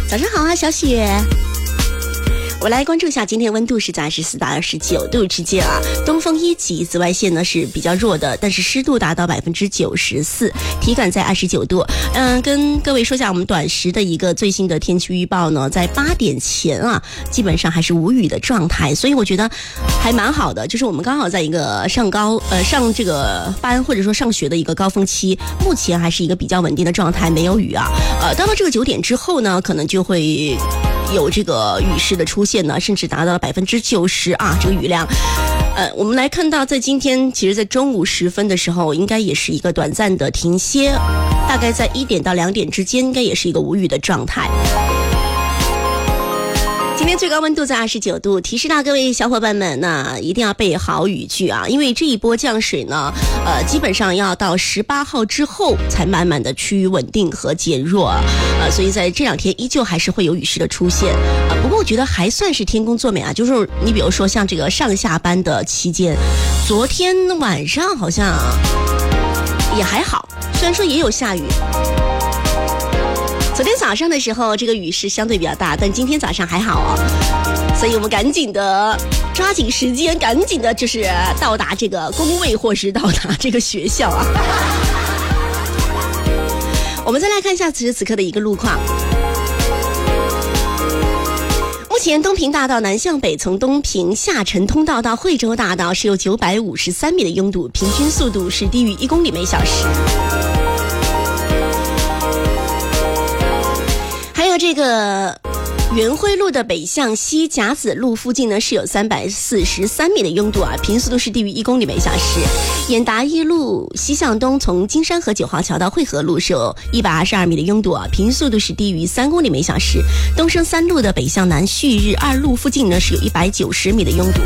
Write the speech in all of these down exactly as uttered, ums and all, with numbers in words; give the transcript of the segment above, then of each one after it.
早上好啊，小雪。我来关注一下今天温度是在二十四到二十九度之间啊，东风一级，紫外线呢是比较弱的，但是湿度达到百分之九十四，体感在二十九度。嗯，跟各位说一下我们短时的一个最新的天气预报呢，在八点前啊，基本上还是无雨的状态，所以我觉得还蛮好的，就是我们刚好在一个上高呃上这个班或者说上学的一个高峰期，目前还是一个比较稳定的状态，没有雨啊。呃，到了这个九点之后呢，可能就会有这个雨势的出现呢，甚至达到了百分之九十啊，这个雨量。呃，我们来看到，在今天，其实，在中午时分的时候，应该也是一个短暂的停歇，大概在一点到两点之间，应该也是一个无雨的状态。今天最高温度在二十九度，提示到各位小伙伴们，那一定要备好雨具啊，因为这一波降水呢，呃，基本上要到十八号之后才慢慢的趋于稳定和减弱，呃，所以在这两天依旧还是会有雨势的出现啊、呃。不过我觉得还算是天公作美啊，就是你比如说像这个上下班的期间，昨天晚上好像也还好，虽然说也有下雨。昨天早上的时候，这个雨势相对比较大，但今天早上还好哦，所以我们赶紧的抓紧时间，赶紧的就是到达这个工位或是到达这个学校啊。我们再来看一下此时此刻的一个路况。目前东平大道南向北，从东平下沉通道到惠州大道是有九百五十三米的拥堵，平均速度是低于一公里每小时。还有这个元辉路的北向西甲子路附近呢，是有三百四十三米的拥堵啊，平均速度是低于一公里每小时。演达一路西向东，从金山河九号桥到汇合路是有一百二十二米的拥堵啊，平均速度是低于三公里每小时。东升三路的北向南旭日二路附近呢，是有一百九十米的拥堵，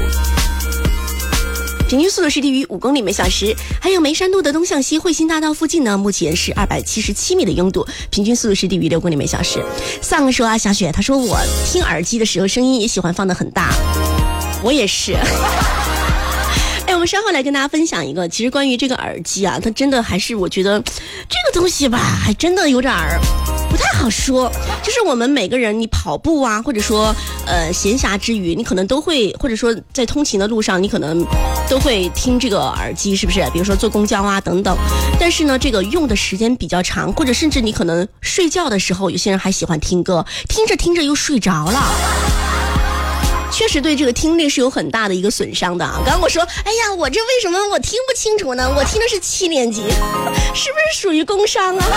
平均速度是低于五公里每小时。还有梅山路的东向西汇鑫大道附近呢，目前是二百七十七米的拥堵，平均速度是低于六公里每小时。上说啊，小雪，他说我听耳机的时候声音也喜欢放得很大，我也是。哎，我们稍后来跟大家分享一个，其实关于这个耳机啊，它真的还是我觉得这个东西吧，还真的有点儿不太好说。就是我们每个人，你跑步啊，或者说呃闲暇之余，你可能都会，或者说在通勤的路上，你可能都会听这个耳机，是不是？比如说坐公交啊等等。但是呢，这个用的时间比较长，或者甚至你可能睡觉的时候，有些人还喜欢听歌，听着听着又睡着了。确实对这个听力是有很大的一个损伤的啊！刚刚我说，哎呀，我这为什么我听不清楚呢？我听的是七年级，是不是属于工伤啊？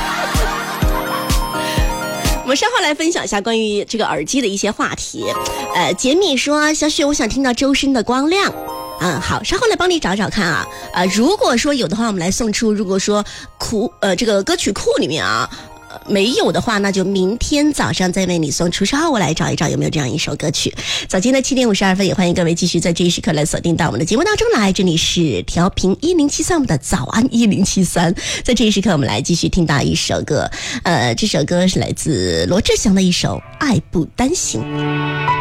我们稍后来分享一下关于这个耳机的一些话题。呃，杰米说，小雪，我想听到周深的《光亮》。嗯，好，稍后来帮你找找看啊。呃，如果说有的话，我们来送出；如果说库呃这个歌曲库里面啊。没有的话，那就明天早上再为你送出。稍后我来找一找有没有这样一首歌曲。早间的七点五十二分，也欢迎各位继续在这一时刻来锁定到我们的节目当中来。这里是调频一零七三，我们的早安一零七三。在这一时刻，我们来继续听到一首歌，呃，这首歌是来自罗志祥的一首《爱不单行》。